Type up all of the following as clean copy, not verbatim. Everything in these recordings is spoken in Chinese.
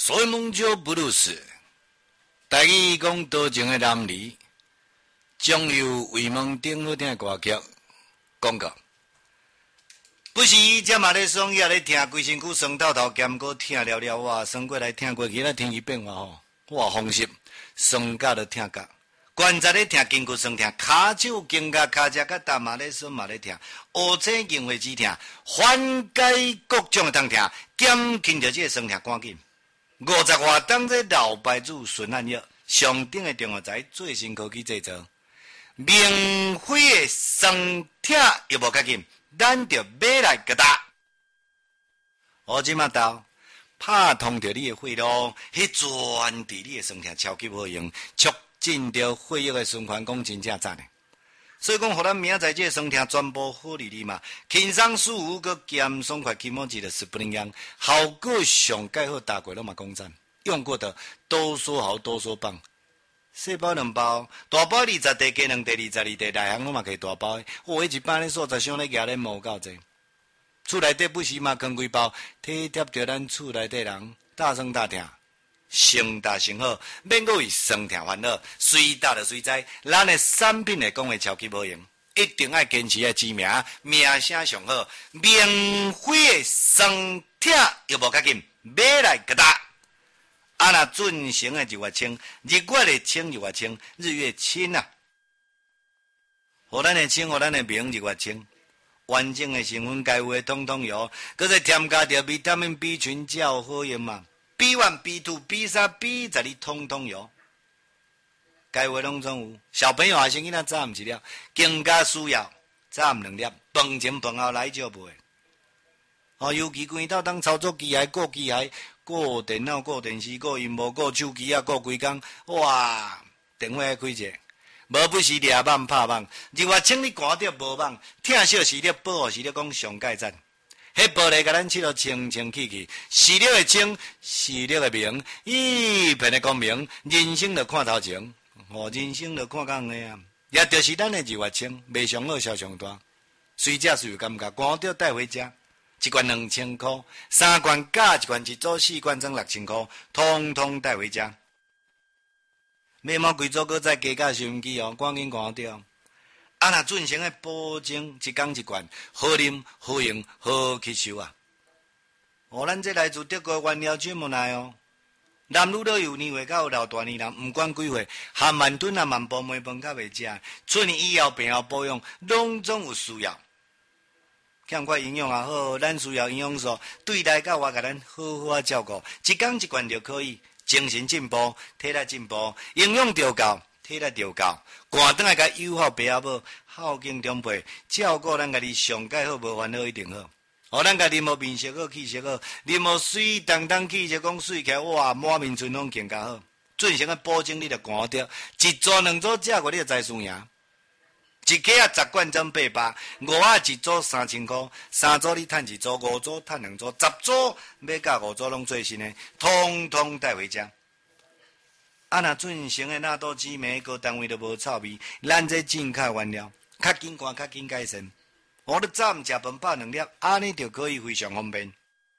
所以蒙就布鲁斯，台语讲多情的男儿，将由为梦顶好听的歌曲广告。不是，这嘛咧爽，也咧听，规身躯酸透透，兼搁听了了，哇，酸过来听过去，那天气变化吼，哇，风湿，酸甲都听甲。关节咧听，筋骨酸听，骹手筋甲骹只甲大麻咧酸嘛咧听，乌青硬会只听，缓解各种的痛听，减轻着这个酸听赶紧。50外当这老牌子顺安药，上顶的中药材最新科技制造，免费的酸听又无较紧，咱就买来个打。我即马到拍通着你的血路，迄专治你的酸听超级好用，促进着血液的循环，讲真正赞的。所以讲，互咱明仔载这酸听全部好哩哩嘛，轻松舒服，佮咸爽快，起码一个10%样，效果上介好，大过拢嘛讲赞，用过的多说好，多说棒。细包2包，大包20袋，加2袋22袋，内行拢嘛可以大包的。我一般咧所在箱咧夹咧无够济，厝内底不时嘛扛几包，体贴着咱厝内底人，大声大听。成大成好，免搁为酸痛烦恼，随打就随在，咱的产品会讲会超级好用，一定要坚持要知名，名声上好，免费的酸痛又无较紧，买来个打。啊那准成的就越清，日月的清就越清，日月清啊，互咱的清，互咱的名就越清。完整的成分该有的统统有，搁再添加着维他命 B 群，较好用嘛。B1、B2、B3、B10，你统统有，该有的拢总有。小朋友也先囡仔早暗一粒，更加需要早暗2粒，饭前饭后来就袂。哦，尤其关到当操作机械、顾机械、顾电脑、顾电视、顾荧幕、顾手机啊、顾规工，哇，电话开者，无不是掠网拍网，日月清你赶着无网，听小时咧保护时咧讲上盖赞。迄玻璃甲咱切到清清气气，视力的清，视力的明，一片的光明，人生就看头前，人生就看到远啊！也就是咱的日月清，卖上好销上大，随食随有感觉，赶着带回家，一罐2000块，3罐加一罐一组4罐装6000块，通通带回家。买满几组，搁再加价收音机哦，赶紧赶着。啊，那准成的保证一缸一罐，好啉、好用、好吸收啊！哦，咱这来自德国原料专门来哦，男女都有年岁到老大年人，不管几岁，含慢炖啊、慢煲糜饭较袂食，出年以后病后保养，拢总有需要。欠缺营养也好，咱需要营养素，对内到外，甲咱好好啊照顾，一缸一罐就可以，精神进步，体力进步，营养就够。体力就够，赶转来甲友好爸阿母，孝敬长辈，照顾咱家己上介好，无烦恼一定好。互咱家己无面色好，气色好，你无水当当气色讲水起来，哇，满面春风更加好。准成个保证你着赶着，一组2组食过你就知输赢。一克啊10罐装800，5啊一组3000块，3组你趁1组，5组趁2组，10组买甲5组拢最新的，通通带回家。啊，那准成的纳豆紫莓，各单位都无臭味，咱这进口原料，较紧赶，较紧改善。我哋早唔食饭拍2粒，安尼就可以非常方便。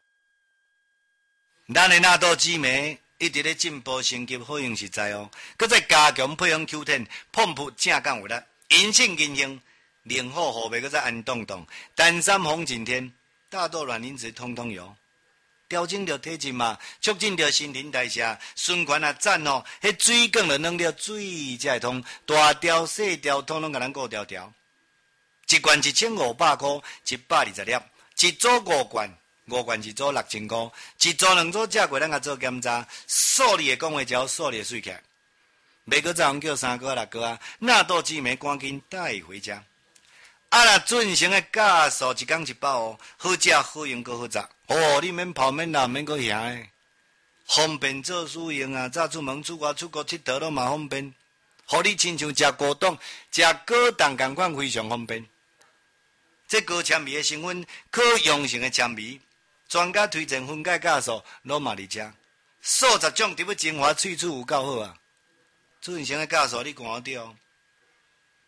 咱的纳豆紫莓一直咧进步升级，好用实在哦。搁再加强配方 Q10， 碰扑正港有力，银杏银杏，灵好后背搁再安动动，丹参红景天，大豆卵磷脂通通有。调整着体质嘛，促进着新陈代谢，循环啊赞哦。迄水管就弄了水才会通，大条细条统统甲咱顾条条。一罐1500块，120粒，一组5罐，5罐一组6000块，一组2组食过咱甲做检查，数你的讲话条，数你的水起来。袂搁再叫3个6个啊，纳豆紫莓赶紧带回家。啊啦，准成的假素一缸1包哦，好食好用搁好食。哦，你免泡免淋免搁遐诶，方便做使用啊！早出门出外出国佚佗都嘛方便，互你亲像食果冻、食果冻共款非常方便。这高纤维的成分，可溶性的纤维，专家推荐分解酵素，拢嘛伫遮。数10种特别精华萃取有够好啊！准成的酵素你看到，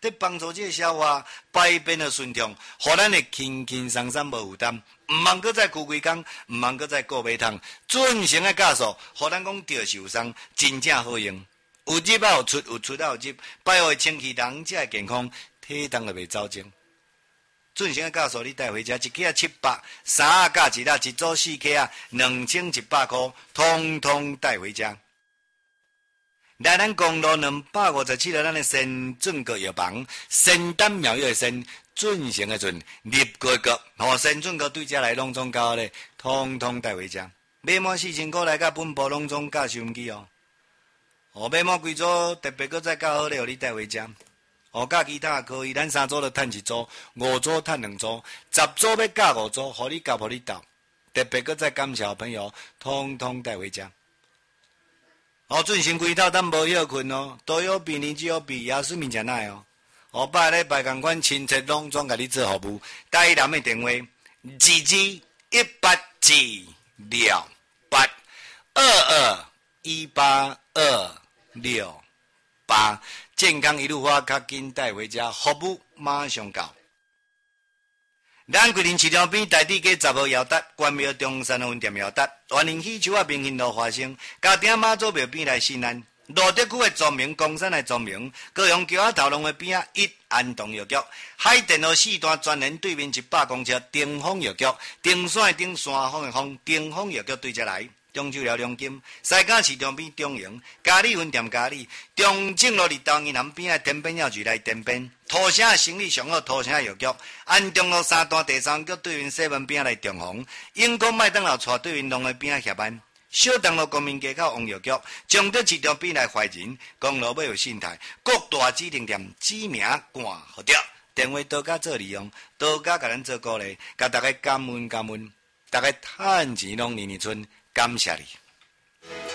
得帮助这个消化排便的顺畅，互咱会轻轻松松无负担，毋茫搁再顾几工，毋茫搁再顾买汤，准成的教唆，互咱讲着受伤，真正好用。有入啊有出，有出啊有入，摆互清气人，才会健康，体重就袂走精。准成的教唆你带回家，一克700，三加一啦，一组4克啊，2100块，通通带回家。来咱公路257号，咱的先准国药房，仙丹妙药的仙，准成的准，入过国，吼先准国对遮来拢总交咧，通通带回家。买满4000块来甲本部拢总教收音机哦。买满几组，特别搁再较好咧，互你带回家。教其他也可以，咱3组就趁1组，5组趁2组，10组要教5组，互你教互你斗。特别搁再感谢好朋友，通通带回家。准时规透，咱无休困哦，都有比年纪有比，也顺便食奶哦。拜礼拜共款亲戚拢总甲你做服务，台南的电话2218268228，健康一路花，较紧带回家，服务马上到。咱桂林市场边台地街10号摇达，关庙中山分店摇达，万宁喜树啊明兴路花生，嘉定妈祖庙边来新安，罗德区的庄名，公山的庄名，高雄桥仔头路的边啊一安东药局，海电路4段专连对面100公尺，顶峰药局，顶山的顶山峰的峰，顶峰药局对遮来。中秋了龙金，西港市场边中营，嘉里分店嘉里，中正路日东银行边的天边药局来天边，土城生理上好，土城药局，安中路3段第3局对面西门边来中红，永康麦当劳带对面龙的边协安，小东路公民街口王药局，中德市场边来怀仁，公路尾有信泰，各大指定店指名冠好掉，电话多加做利用，多加甲咱做鼓励，甲大家感恩，大家趁钱拢年年春。感谢你。